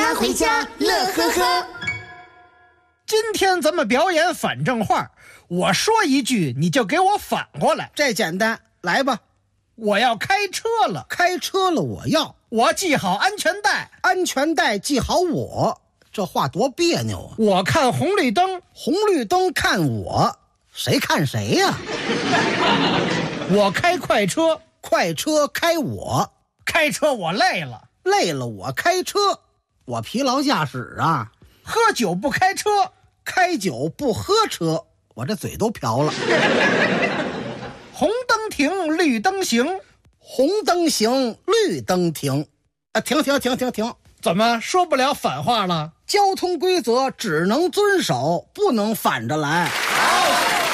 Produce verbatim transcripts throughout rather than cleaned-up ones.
他回家乐呵呵。 今天咱们表演反正话，我说一句你就给我反过来。 这简单，来吧。 我要开车了， 开车了我要。 我系好安全带， 安全带系好我。这话多别扭啊！ 我看红绿灯， 红绿灯看我，谁看谁呀、啊？ 我开快车， 快车开我。 开车我累了， 累了我开车。我疲劳驾驶啊。 喝酒不开车， 开酒不喝车。我这嘴都瓢了。 红灯停，绿灯行。 红灯行，绿灯停。啊，停停停停停！ 怎么说不了反话了？ 交通规则只能遵守，不能反着来。 好，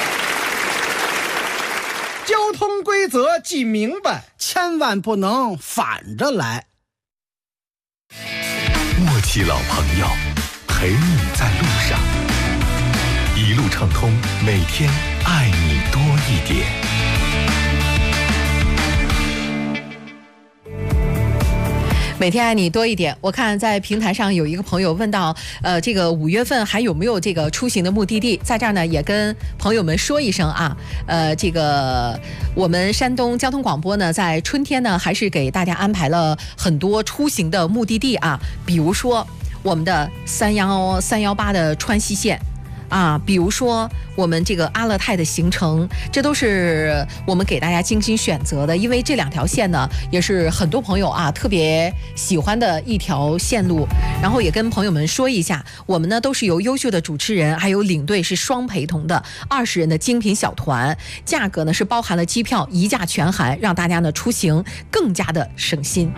交通规则记明白， 千万不能反着来。 默契老朋友，陪你在路上，一路畅通，每天爱你多一点。 每天爱你多一点。我看在平台上有一个朋友问到，呃，这个五月份还有没有这个出行的目的地？在这儿呢，也跟朋友们说一声啊，呃，这个我们山东交通广播呢，在春天呢，还是给大家安排了很多出行的目的地啊，比如说我们的三幺三幺八的川西线。啊，比如说我们这个阿勒泰的行程，这都是我们给大家精心选择的，因为这两条线呢，也是很多朋友啊特别喜欢的一条线路。然后也跟朋友们说一下，我们呢都是由优秀的主持人还有领队是双陪同的二十人的精品小团，价格呢是包含了机票一价全含，让大家呢出行更加的省心。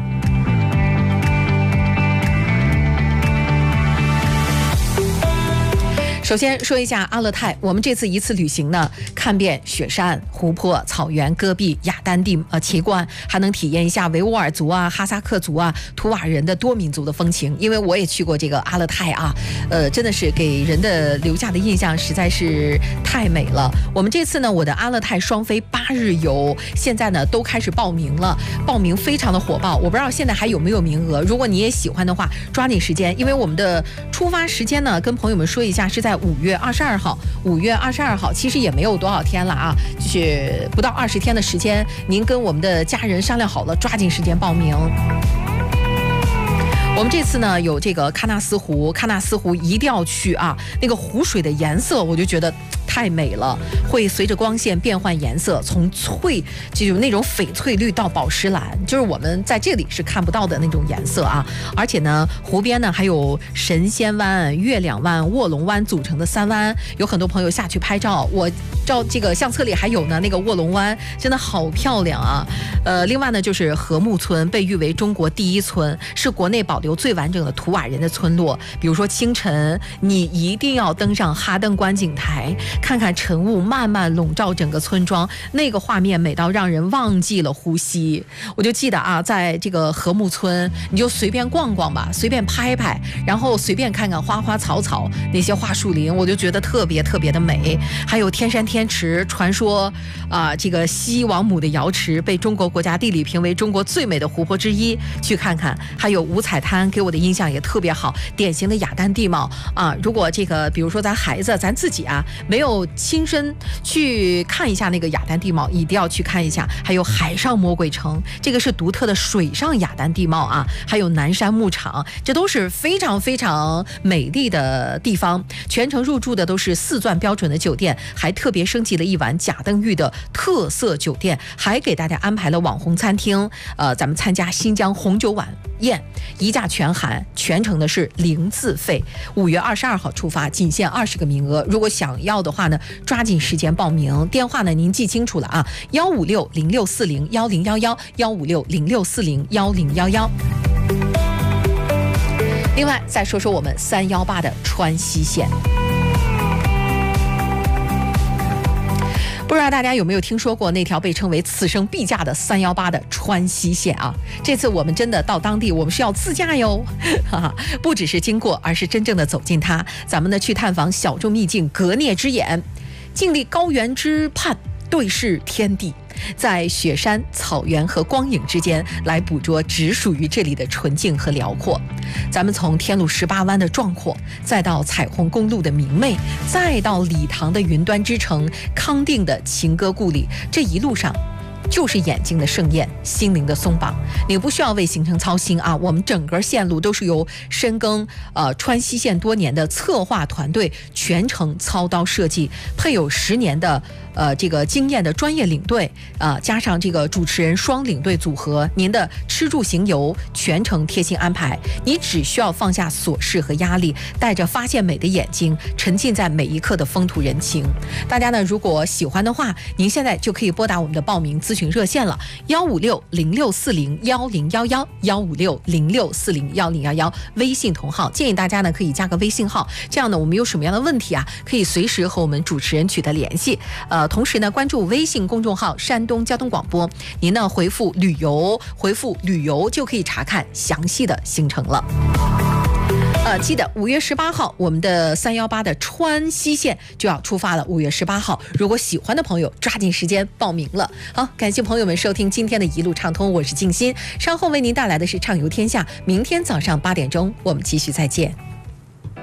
首先说一下阿勒泰，我们这次一次旅行呢，看遍雪山、湖泊、草原、戈壁、雅丹地呃奇观，还能体验一下维吾尔族啊、哈萨克族啊、图瓦人的多民族的风情。因为我也去过这个阿勒泰啊，呃，真的是给人的留下的印象实在是太美了。我们这次呢，我的阿勒泰双飞八日游，现在呢都开始报名了，报名非常的火爆。我不知道现在还有没有名额，如果你也喜欢的话，抓紧时间，因为我们的出发时间呢，跟朋友们说一下，是在五月二十二号，五月二十二号其实也没有多少天了啊，就是不到二十天的时间，您跟我们的家人商量好了，抓紧时间报名。我们这次呢有这个喀纳斯湖，喀纳斯湖一定要去啊！那个湖水的颜色，我就觉得太美了，会随着光线变换颜色，从翠就是那种翡翠绿到宝石蓝，就是我们在这里是看不到的那种颜色啊！而且呢，湖边呢还有神仙湾、月亮湾、卧龙湾组成的三湾，有很多朋友下去拍照，我照这个相册里还有呢，那个卧龙湾真的好漂亮啊！呃，另外呢就是禾木村，被誉为中国第一村，是国内保留最完整的图瓦人的村落。比如说清晨，你一定要登上哈登观景台，看看晨雾慢慢笼罩整个村庄，那个画面美到让人忘记了呼吸。我就记得啊，在这个禾木村，你就随便逛逛吧，随便拍拍，然后随便看看花花草草，那些桦树林，我就觉得特别特别的美。还有天山天池，传说啊、呃，这个西王母的瑶池被中国国家地理评为中国最美的湖泊之一，去看看。还有五彩滩，给我的印象也特别好，典型的雅丹地貌啊。如果这个比如说咱孩子咱自己啊没有亲身去看一下那个雅丹地貌，一定要去看一下。还有海上魔鬼城，这个是独特的水上雅丹地貌啊。还有南山牧场，这都是非常非常美丽的地方。全程入住的都是四钻标准的酒店，还特别升级了一晚贾登峪的特色酒店，还给大家安排了网红餐厅。呃，咱们参加新疆红酒晚宴，一价全含，全程的是零自费。五月二十二号出发，仅限二十个名额。如果想要的话呢，抓紧时间报名。电话呢，您记清楚了啊，幺五六零六四零幺零幺幺，幺五六零六四零幺零幺幺。另外，再说说我们三幺八的川西线。不知道大家有没有听说过那条被称为此生必驾的三幺八的川西线啊？这次我们真的到当地，我们是要自驾哟，哈哈，不只是经过，而是真正的走进它。咱们呢去探访小众秘境格聂之眼，静立高原之畔，对视天地。 在雪山、草原和光影之间来捕捉只属于这里的纯净和辽阔。咱们从天路十八弯的壮阔，再到彩虹公路的明媚，再到理塘的云端之城、康定的情歌故里，这一路上就是眼睛的盛宴，心灵的松绑。你不需要为行程操心啊，我们整个线路都是由深耕呃川西线多年的策划团队全程操刀设计，配有十年的呃这个经验的专业领队啊、呃，加上这个主持人双领队组合，您的吃住行游全程贴心安排。你只需要放下琐事和压力，带着发现美的眼睛，沉浸在每一刻的风土人情。大家呢，如果喜欢的话，您现在就可以拨打我们的报名咨询热线了，幺五六零六四零幺零幺幺，幺五六零六四零幺零幺幺，微信同号。建议大家呢可以加个微信号，这样呢我们有什么样的问题啊，可以随时和我们主持人取得联系。呃，同时呢关注微信公众号山东交通广播，您呢回复旅游，回复旅游就可以查看详细的行程了。呃，记得五月十八号，我们的三幺八的川西线就要出发了。五月十八号，如果喜欢的朋友，抓紧时间报名了。好，感谢朋友们收听今天的一路畅通，我是静心，稍后为您带来的是畅游天下。明天早上八点钟，我们继续再见。